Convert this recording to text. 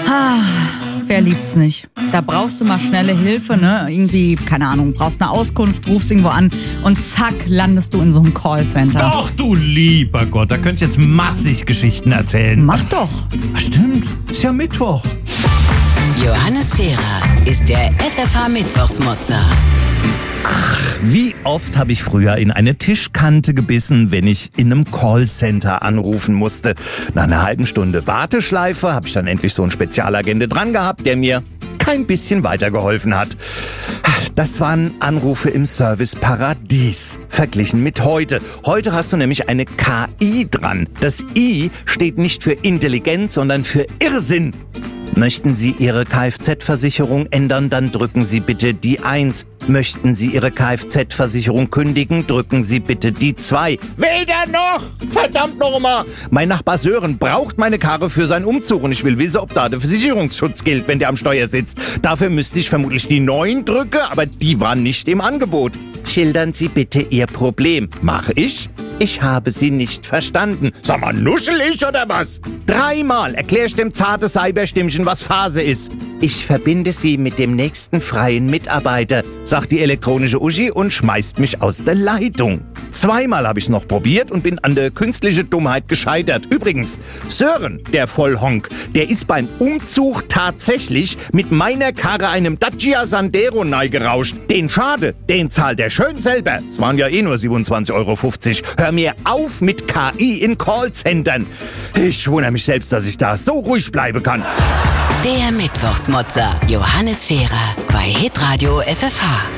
Ah, wer liebt's nicht? Da brauchst du mal schnelle Hilfe, ne? Irgendwie, keine Ahnung, brauchst eine Auskunft, rufst irgendwo an und zack, landest du in so einem Callcenter. Doch, du lieber Gott, da könnt ihr jetzt massig Geschichten erzählen. Mach doch. Stimmt, ist ja Mittwoch. Johannes Scherer ist der FFH-Mittwochsmotzer. Wie oft habe ich früher in eine Tischkante gebissen, wenn ich in einem Callcenter anrufen musste. Nach einer halben Stunde Warteschleife habe ich dann endlich so einen Spezialagente dran gehabt, der mir kein bisschen weitergeholfen hat. Das waren Anrufe im Service-Paradies, verglichen mit heute. Heute hast du nämlich eine KI dran. Das I steht nicht für Intelligenz, sondern für Irrsinn. Möchten Sie Ihre Kfz-Versicherung ändern, dann drücken Sie bitte die 1. Möchten Sie Ihre Kfz-Versicherung kündigen, drücken Sie bitte die 2. Weder noch! Verdammt nochmal! Mein Nachbar Sören braucht meine Karre für seinen Umzug und ich will wissen, ob da der Versicherungsschutz gilt, wenn der am Steuer sitzt. Dafür müsste ich vermutlich die 9 drücken, aber die war nicht im Angebot. Schildern Sie bitte Ihr Problem. Mache ich? Ich habe Sie nicht verstanden. Sag mal, nuschel ich oder was? 3-mal erklär ich dem zarte Cyberstimmchen, was Phase ist. Ich verbinde Sie mit dem nächsten freien Mitarbeiter, sagt die elektronische Uschi und schmeißt mich aus der Leitung. 2-mal habe ich noch probiert und bin an der künstlichen Dummheit gescheitert. Übrigens, Sören, der Vollhonk, der ist beim Umzug tatsächlich mit meiner Karre einem Dacia Sandero neigerauscht. Den Schade, den zahlt er schön selber. Es waren ja eh nur 27,50 €. Hör mir auf mit KI in Callcentern. Ich wundere mich selbst, dass ich da so ruhig bleiben kann. Der Mittwochsmotzer Johannes Scherer bei Hitradio FFH.